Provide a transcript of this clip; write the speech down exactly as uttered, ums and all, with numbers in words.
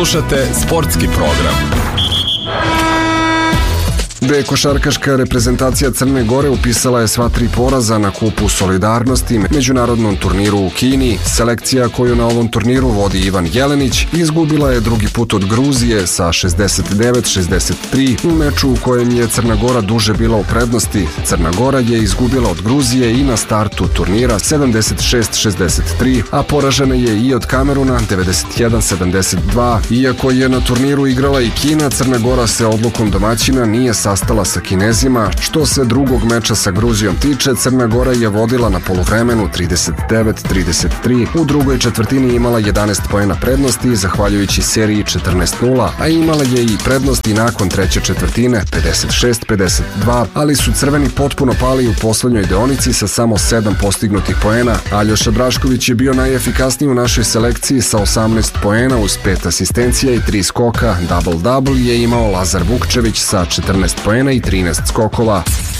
Slušate sportski program. B košarkaška reprezentacija Crne Gore upisala je sva tri poraza na kupu Solidarnosti, međunarodnom turniru u Kini. Selekcija koju na ovom turniru vodi Ivan Jelenić izgubila je drugi put od Gruzije sa šezdeset devet šezdeset tri u meču u kojem je Crna Gora duže bila u prednosti. Crna Gora je izgubila od Gruzije i na startu turnira sedamdeset šest šezdeset tri, a poražena je i od Kameruna devedeset jedan sedamdeset dva. Iako je na turniru igrala i Kina, Crna Gora se odlukom domaćina nije sa sastala sa Kinezima. Što se drugog meča sa Gruzijom tiče, Crna Gora je vodila na poluvremenu trideset devet trideset tri. U drugoj četvrtini imala jedanaest poena prednosti, zahvaljujući seriji četrnaest nula, a imala je i prednosti nakon treće četvrtine pedeset šest pedeset dva, ali su crveni potpuno pali u poslednjoj deonici sa samo sedam postignutih poena. Aljoša Drašković je bio najefikasniji u našoj selekciji sa osamnaest poena uz pet asistencija i tri skoka. Double-double je imao Lazar Vukčević sa četrnaest poena i trinaest skokova.